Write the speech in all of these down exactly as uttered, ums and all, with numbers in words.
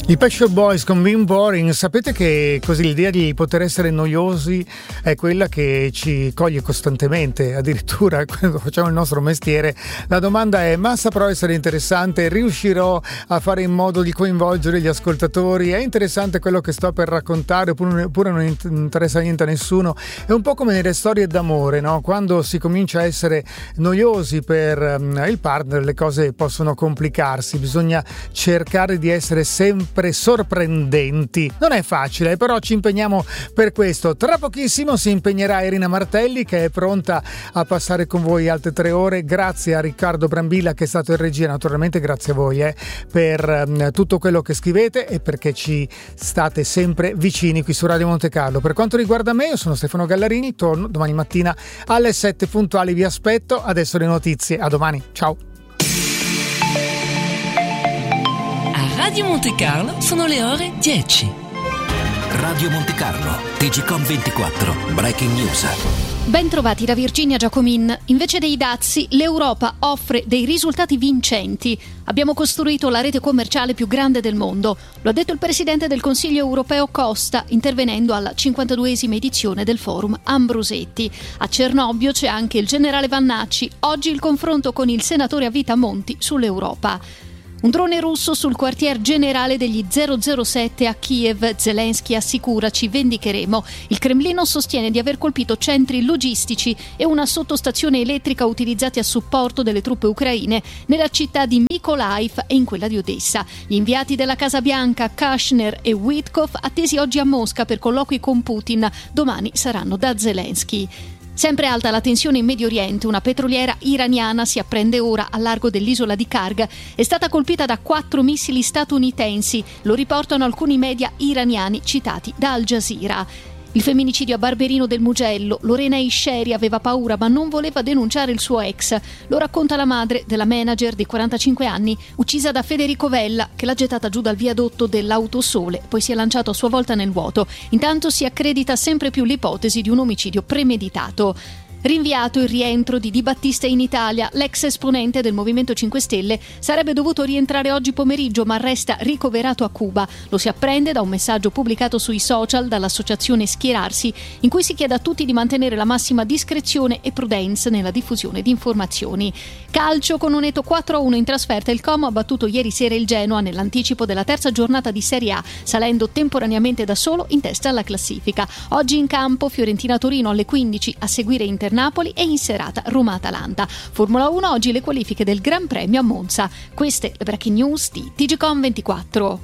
I Pet Shop Boys con Being Boring. Sapete che così l'idea di poter essere noiosi è quella che ci coglie costantemente, addirittura quando facciamo il nostro mestiere. La domanda è: ma saprò essere interessante? Riuscirò a fare in modo di coinvolgere gli ascoltatori? È interessante quello che sto per raccontare oppure, oppure non interessa niente a nessuno? È un po' come nelle storie d'amore, no? Quando si comincia a essere noiosi per um, il partner, le cose possono complicarsi, bisogna cercare di essere sempre sorprendenti. Non è facile, però ci impegniamo per questo. Tra pochissimo si impegnerà Irina Martelli, che è pronta a passare con voi altre tre ore. Grazie a Riccardo Brambilla, che è stato in regia. Naturalmente grazie a voi eh, per um, tutto quello che scrivete e perché ci state sempre vicini qui su Radio Monte Carlo. Per quanto riguarda me, io sono Stefano Gallarini, torno domani mattina alle sette puntuali, vi aspetto. Adesso le notizie, a domani, ciao. Radio Monte Carlo sono le ore dieci. Radio Monte Carlo, T G Com ventiquattro, Breaking News. Ben trovati da Virginia Giacomin. Invece dei dazi, l'Europa offre dei risultati vincenti. Abbiamo costruito la rete commerciale più grande del mondo. Lo ha detto il presidente del Consiglio europeo Costa, intervenendo alla cinquantaduesima edizione del forum Ambrosetti. A Cernobbio c'è anche il generale Vannacci. Oggi il confronto con il senatore a vita Monti sull'Europa. Un drone russo sul quartier generale degli zero zero sette a Kiev. Zelensky assicura: ci vendicheremo. Il Cremlino sostiene di aver colpito centri logistici e una sottostazione elettrica utilizzati a supporto delle truppe ucraine nella città di Mykolaiv e in quella di Odessa. Gli inviati della Casa Bianca, Kushner e Witkoff, attesi oggi a Mosca per colloqui con Putin, domani saranno da Zelensky. Sempre alta la tensione in Medio Oriente, una petroliera iraniana si apprende ora al largo dell'isola di Karg. È stata colpita da quattro missili statunitensi, lo riportano alcuni media iraniani citati da Al Jazeera. Il femminicidio a Barberino del Mugello. Lorena Isceri aveva paura ma non voleva denunciare il suo ex. Lo racconta la madre della manager di quarantacinque anni, uccisa da Federico Vella, che l'ha gettata giù dal viadotto dell'Autosole, poi si è lanciato a sua volta nel vuoto. Intanto si accredita sempre più l'ipotesi di un omicidio premeditato. Rinviato il rientro di Di Battista in Italia. L'ex esponente del Movimento cinque Stelle sarebbe dovuto rientrare oggi pomeriggio, ma resta ricoverato a Cuba. Lo si apprende da un messaggio pubblicato sui social dall'associazione Schierarsi, in cui si chiede a tutti di mantenere la massima discrezione e prudenza nella diffusione di informazioni. Calcio, con un netto quattro a uno in trasferta, il Como ha battuto ieri sera il Genoa nell'anticipo della terza giornata di Serie A, salendo temporaneamente da solo in testa alla classifica. Oggi in campo Fiorentina-Torino alle quindici, a seguire Inter Napoli e in serata Roma-Atalanta. Formula uno, oggi le qualifiche del Gran Premio a Monza. Queste le breaking news di T G Com ventiquattro.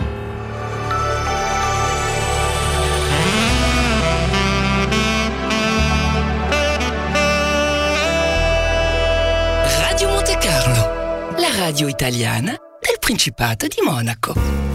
Radio Monte Carlo, la radio italiana del Principato di Monaco.